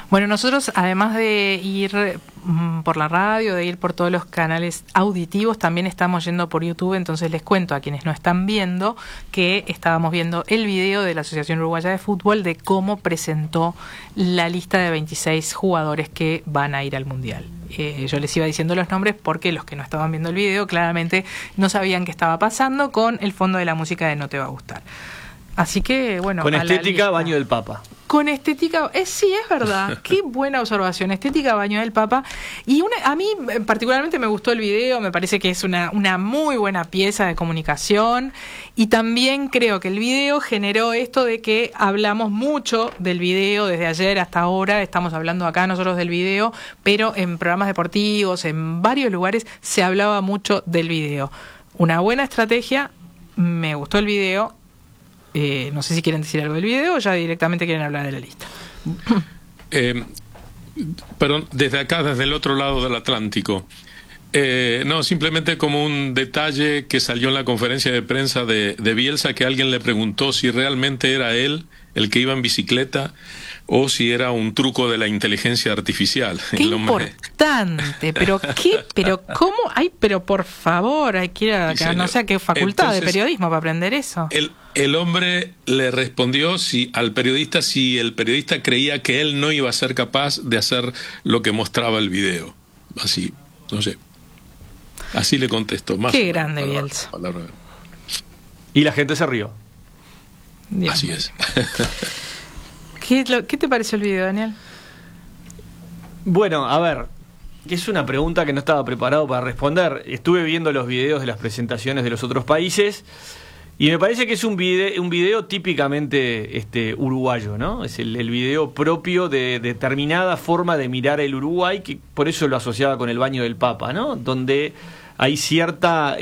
Bueno, nosotros además de ir por la radio, de ir por todos los canales auditivos, también estamos yendo por YouTube, entonces les cuento a quienes no están viendo que estábamos viendo el video de la Asociación Uruguaya de Fútbol de cómo presentó la lista de 26 jugadores que van a ir al Mundial. Yo les iba diciendo los nombres porque los que no estaban viendo el video claramente no sabían qué estaba pasando con el fondo de la música de No Te Va a Gustar. Así que, bueno... Con estética, Baño del Papa. Con estética, sí, es verdad, qué buena observación, estética Baño del Papa. Y a mí particularmente me gustó el video, me parece que es una muy buena pieza de comunicación, y también creo que el video generó esto de que hablamos mucho del video desde ayer hasta ahora, estamos hablando acá nosotros del video, pero en programas deportivos, en varios lugares se hablaba mucho del video. Una buena estrategia, me gustó el video. No sé si quieren decir algo del video o ya directamente quieren hablar de la lista. Perdón, desde acá, desde el otro lado del Atlántico. No, simplemente como un detalle que salió en la conferencia de prensa de Bielsa, que alguien le preguntó si realmente era él el que iba en bicicleta o si era un truco de la inteligencia artificial. Qué importante, pero cómo, pero por favor, hay que ir a no sé a qué facultad de periodismo para aprender eso. El hombre le respondió si el periodista creía que él no iba a ser capaz de hacer lo que mostraba el video. Así, no sé. Así le contestó. Más qué grande Bielsa. Y la gente se rió. Dios Así mío. es. ¿Qué te pareció el video, Daniel? Bueno, a ver, es una pregunta que no estaba preparado para responder. Estuve viendo los videos de las presentaciones de los otros países y me parece que es un video típicamente uruguayo, ¿no? Es el video propio de determinada forma de mirar el Uruguay, que por eso lo asociaba con el Baño del Papa, ¿no? Donde hay cierta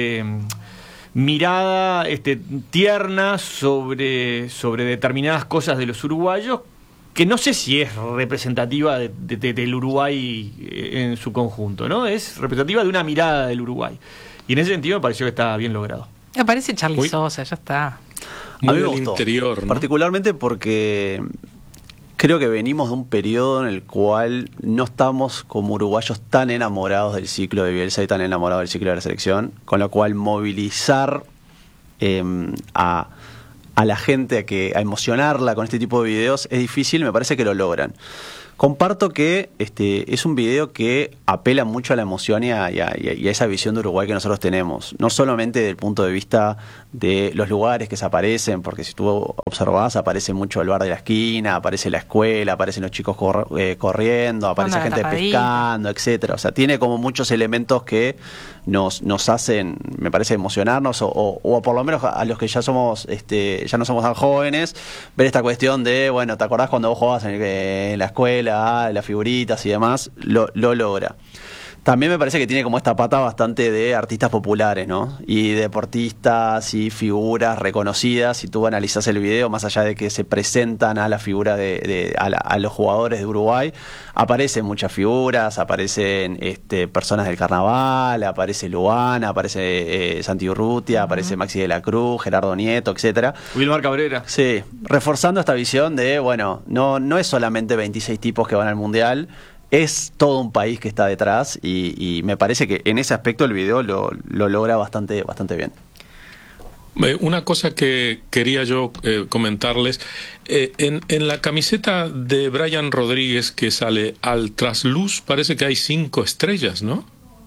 mirada tierna sobre determinadas cosas de los uruguayos, que no sé si es representativa del Uruguay en su conjunto, ¿no? Es representativa de una mirada del Uruguay. Y en ese sentido me pareció que está bien logrado. Aparece Charly Sosa, ya está. Muy del interior, ¿no? Particularmente porque creo que venimos de un periodo en el cual no estamos como uruguayos tan enamorados del ciclo de Bielsa y tan enamorados del ciclo de la selección, con lo cual movilizar a la gente a emocionarla con este tipo de videos es difícil. Me parece que lo logran. Comparto que es un video que apela mucho a la emoción y a esa visión de Uruguay que nosotros tenemos. No solamente desde el punto de vista de los lugares que se aparecen, porque si tú observás, aparece mucho el bar de la esquina, aparece la escuela, aparecen los chicos corriendo, aparece gente pescando, etcétera. O sea, tiene como muchos elementos que nos hacen, me parece, emocionarnos o por lo menos a los que ya somos ya no somos tan jóvenes, ver esta cuestión de, bueno, ¿te acordás cuando vos jugabas en la escuela? Las figuritas y demás, lo logra. También me parece que tiene como esta pata bastante de artistas populares, ¿no? Y deportistas y figuras reconocidas. Si tú analizás el video, más allá de que se presentan a la figura a los jugadores de Uruguay, aparecen muchas figuras, aparecen personas del carnaval, aparece Luana, aparece Santi Urrutia, aparece Maxi de la Cruz, Gerardo Nieto, etcétera. Wilmar Cabrera. Sí, reforzando esta visión de, bueno, no es solamente 26 tipos que van al Mundial, es todo un país que está detrás y me parece que en ese aspecto el video lo logra bastante bien. Una cosa que quería yo comentarles, en la camiseta de Brian Rodríguez que sale al trasluz parece que hay 5 estrellas, ¿no?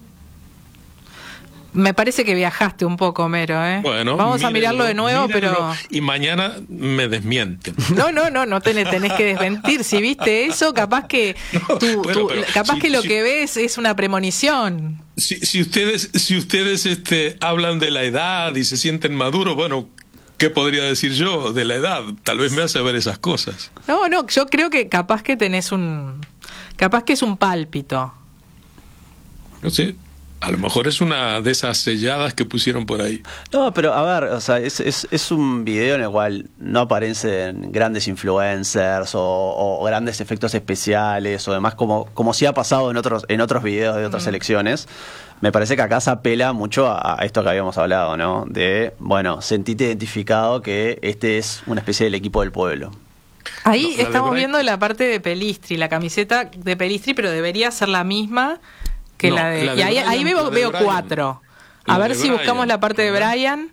Me parece que viajaste un poco, Homero, ¿eh? Bueno, vamos a mirarlo de nuevo, pero... Y mañana me desmienten. No tenés que desmentir. Si viste eso, capaz que lo que ves es una premonición. Si ustedes hablan de la edad y se sienten maduros, bueno, ¿qué podría decir yo de la edad? Tal vez me hace ver esas cosas. No, yo creo que capaz que capaz que es un pálpito. No sé. A lo mejor es una de esas selladas que pusieron por ahí. No, pero a ver, o sea, es un video en el cual no aparecen grandes influencers o grandes efectos especiales o demás, como sí ha pasado en otros videos de otras selecciones. Me parece que acá se apela mucho a esto que habíamos hablado, ¿no? De, bueno, sentite identificado que este es una especie del equipo del pueblo. Ahí No, la de estamos Brian- viendo la parte de Pelistri, la camiseta de Pelistri, pero debería ser la misma que No, la de... la de y ahí, Brian, ahí veo, la de veo Brian. 4. La A ver de si buscamos Brian, la parte de a ver. Brian.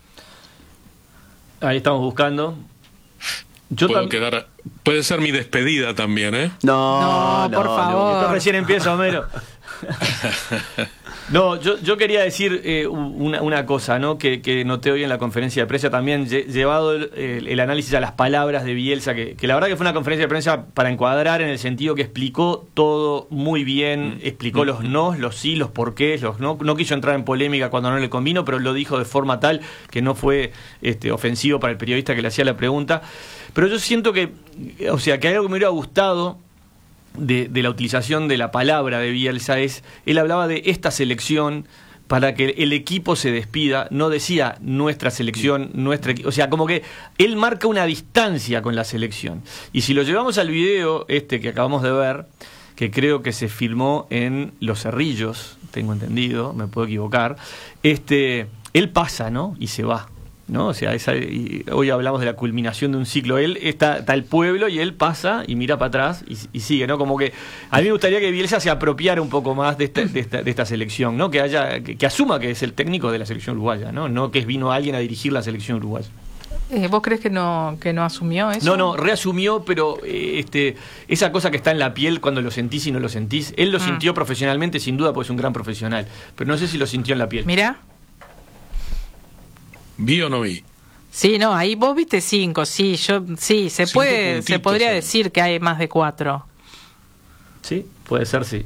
Ahí estamos buscando. Puede ser mi despedida también, ¿eh? No, por favor. Esto recién empieza, Homero. No, yo quería decir una cosa, ¿no? Que noté hoy en la conferencia de prensa también, llevado el análisis a las palabras de Bielsa, que la verdad que fue una conferencia de prensa para encuadrar, en el sentido que explicó todo muy bien, explicó los nos, los sí, los porqués, los no quiso entrar en polémica cuando no le convino, pero lo dijo de forma tal que no fue ofensivo para el periodista que le hacía la pregunta. Pero yo siento que hay algo que me hubiera gustado de la utilización de la palabra de Bielsa él hablaba de esta selección para que el equipo se despida, no decía nuestra selección, o sea, como que él marca una distancia con la selección. Y si lo llevamos al video que acabamos de ver, que creo que se filmó en Los Cerrillos, tengo entendido, me puedo equivocar, él pasa, ¿no? Y se va, ¿no? O sea, hoy hablamos de la culminación de un ciclo. Él está el pueblo y él pasa y mira para atrás y sigue, ¿no? Como que a mí me gustaría que Bielsa se apropiara un poco más de esta selección, ¿no? Que asuma que es el técnico de la selección uruguaya, ¿no? Que vino alguien a dirigir la selección uruguaya. ¿Vos crees que no asumió eso? No, reasumió, pero esa cosa que está en la piel cuando lo sentís y no lo sentís, él lo sintió profesionalmente, sin duda, porque es un gran profesional, pero no sé si lo sintió en la piel. Mirá. ¿Vi o no vi? Sí, no, ahí vos viste 5, sí, se podría decir que hay más de 4. Sí, puede ser, sí.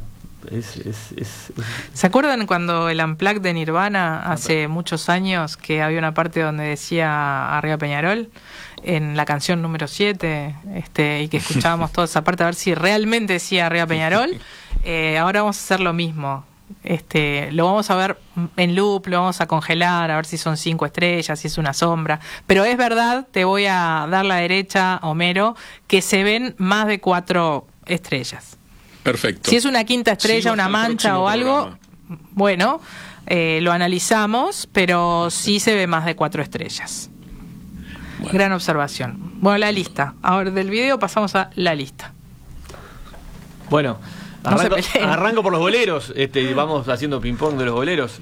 ¿Se acuerdan cuando el Unplugged de Nirvana hace muchos años, que había una parte donde decía Arriba Peñarol en la canción número 7, y que escuchábamos toda esa parte a ver si realmente decía Arriba Peñarol? Ahora vamos a hacer lo mismo. Lo vamos a ver en loop, lo vamos a congelar, a ver si son 5 estrellas, si es una sombra. Pero es verdad, te voy a dar la derecha, Homero, que se ven más de 4 estrellas. Perfecto. Si es una quinta estrella, Sigo una hasta el mancha o próximo algo, programa. bueno, lo analizamos, pero sí se ve más de 4 estrellas. Bueno. Gran observación. Bueno, la lista. Ahora del video pasamos a la lista. Bueno, No se peleen. arranco por los goleros, vamos haciendo ping-pong de los goleros.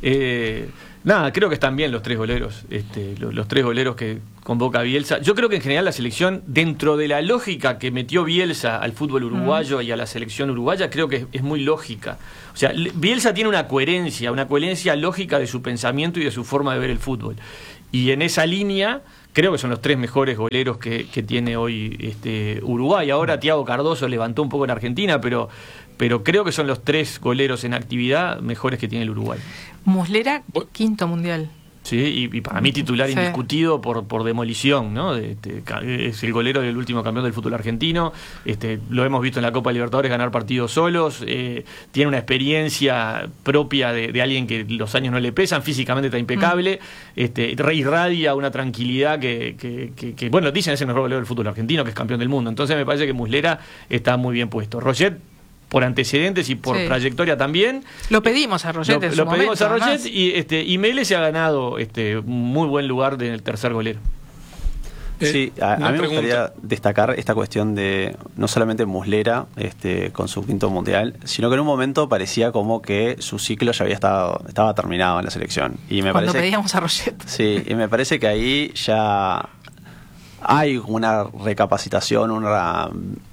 Nada, creo que están bien los 3 goleros, los 3 goleros que convoca Bielsa. Yo creo que en general la selección, dentro de la lógica que metió Bielsa al fútbol uruguayo y a la selección uruguaya, creo que es muy lógica. O sea, Bielsa tiene una coherencia lógica de su pensamiento y de su forma de ver el fútbol. Y en esa línea creo que son los 3 mejores goleros que tiene hoy Uruguay. Ahora Thiago Cardoso levantó un poco en Argentina, pero creo que son los 3 goleros en actividad mejores que tiene el Uruguay. Muslera, 5º mundial. Sí, y para mí titular indiscutido por demolición, ¿no? Es el golero del último campeón del fútbol argentino. Lo hemos visto en la Copa Libertadores ganar partidos solos. Tiene una experiencia propia de alguien que los años no le pesan. Físicamente está impecable. Irradia una tranquilidad que bueno, dicen es el mejor golero del fútbol argentino, que es campeón del mundo. Entonces me parece que Muslera está muy bien puesto. Roget, por antecedentes y por trayectoria también. Lo pedimos a Roget en su Lo pedimos momento, a Roget y Mele se ha ganado muy buen lugar en el tercer golero. Sí, a mí me gustaría destacar esta cuestión de no solamente Muslera con su 5º mundial, sino que en un momento parecía como que su ciclo ya estaba terminado en la selección. Y me Cuando parece, pedíamos a Roget. Sí, y me parece que ahí ya hay una recapacitación, una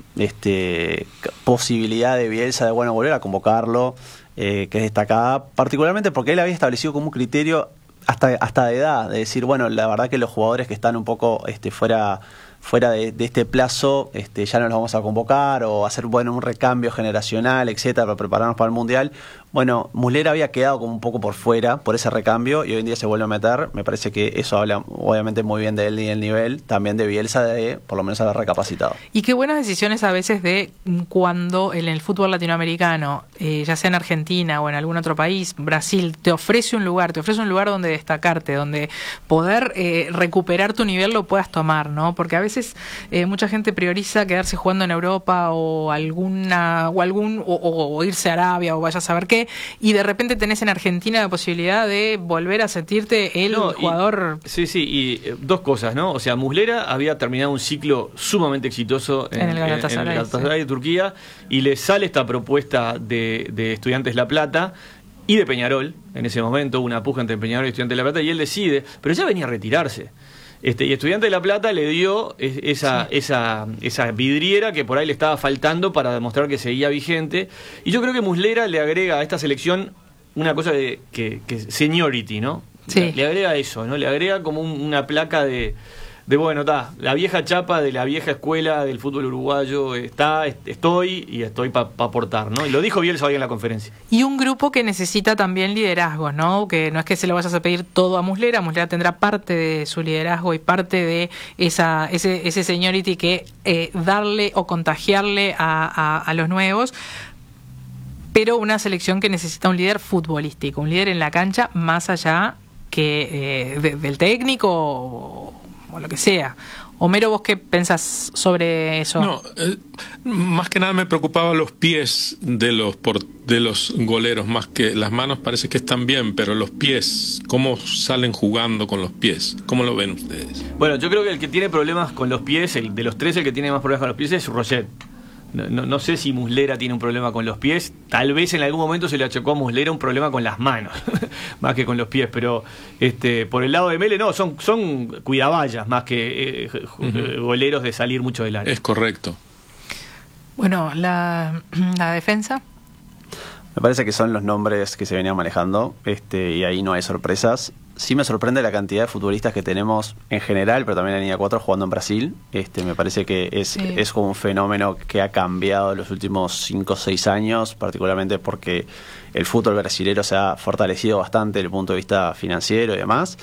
posibilidad de Bielsa de volver a convocarlo, que es destacada, particularmente porque él había establecido como un criterio hasta de edad, de decir, bueno, la verdad que los jugadores que están un poco fuera de este plazo, ya no los vamos a convocar, o hacer un recambio generacional, etcétera, para prepararnos para el Mundial. Bueno, Muslera había quedado como un poco por fuera por ese recambio y hoy en día se vuelve a meter. Me parece que eso habla obviamente muy bien de él y del nivel, también de Bielsa, de por lo menos haber recapacitado. Y qué buenas decisiones a veces de cuando en el fútbol latinoamericano, ya sea en Argentina o en algún otro país, Brasil, te ofrece un lugar donde destacarte, donde poder recuperar tu nivel lo puedas tomar, ¿no? Porque a veces mucha gente prioriza quedarse jugando en Europa o irse a Arabia o vaya a saber qué, grande, y de repente tenés en Argentina la posibilidad de volver a sentirte el jugador. Y dos cosas, ¿no? O sea, Muslera había terminado un ciclo sumamente exitoso en el Galatasaray de Turquía, y le sale esta propuesta de Estudiantes La Plata y de Peñarol. En ese momento hubo una puja entre Peñarol y Estudiantes de La Plata, y él decide, pero ya venía a retirarse. Y Estudiantes de La Plata le dio esa vidriera que por ahí le estaba faltando para demostrar que seguía vigente. Y yo creo que Muslera le agrega a esta selección una cosa que seniority, ¿no? Sí. Le agrega eso, ¿no? Le agrega como una placa de bueno, la vieja chapa de la vieja escuela del fútbol uruguayo estoy para aportar, ¿no? Y lo dijo Bielsa hoy en la conferencia. Y un grupo que necesita también liderazgo, ¿no? Que no es que se lo vayas a pedir todo a Muslera. Muslera tendrá parte de su liderazgo y parte de ese seniority que darle o contagiarle a los nuevos. Pero una selección que necesita un líder futbolístico, un líder en la cancha más allá que del técnico o lo que sea. Homero, ¿vos qué pensás sobre eso? No, más que nada me preocupaba los pies de los goleros, más que las manos parece que están bien, pero los pies, ¿cómo salen jugando con los pies? ¿Cómo lo ven ustedes? Bueno, yo creo que el que tiene problemas con los pies, de los tres, el que tiene más problemas con los pies es Roget. No sé si Muslera tiene un problema con los pies. Tal vez en algún momento se le achacó a Muslera un problema con las manos más que con los pies, pero por el lado de Mele no, son cuidaballas más que goleros de salir mucho del área. Es correcto. Bueno, la defensa. Me parece que son los nombres que se venían manejando, y ahí no hay sorpresas. Sí me sorprende la cantidad de futbolistas que tenemos en general, pero también en la línea 4 jugando en Brasil. Me parece que es como un fenómeno que ha cambiado en los últimos 5 o 6 años, particularmente porque el fútbol brasilero se ha fortalecido bastante desde el punto de vista financiero y demás.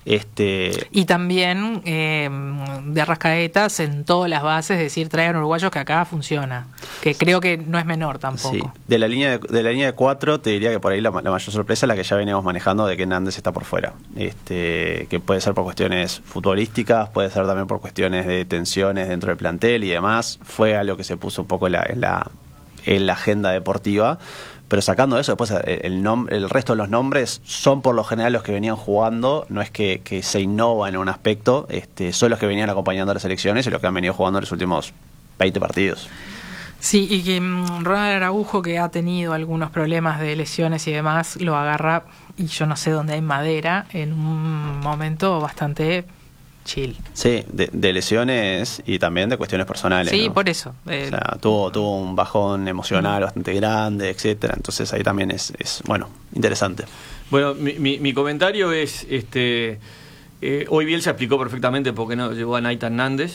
Y también de Arrascaeta sentó las bases, es decir, traigan uruguayos que acá funciona, que creo que no es menor tampoco. Sí. De la línea de 4 te diría que por ahí la mayor sorpresa es la que ya veníamos manejando, de que Nández está por fuera. Que puede ser por cuestiones futbolísticas, puede ser también por cuestiones de tensiones dentro del plantel y demás. Fue algo que se puso un poco en la agenda deportiva. Pero sacando eso, después el resto de los nombres son por lo general los que venían jugando. No es que se innova en un aspecto, son los que venían acompañando a las selecciones y los que han venido jugando en los últimos 20 partidos. Sí, y que Ronald Araujo, que ha tenido algunos problemas de lesiones y demás, lo agarra, y yo no sé dónde hay madera, en un momento bastante chill. Sí, de lesiones y también de cuestiones personales. Sí, ¿no? por eso. O sea, tuvo un bajón emocional bastante grande, etcétera. Entonces ahí también es interesante. Bueno, mi comentario es, hoy Bielsa explicó perfectamente por qué no llevó a Nathan Nández.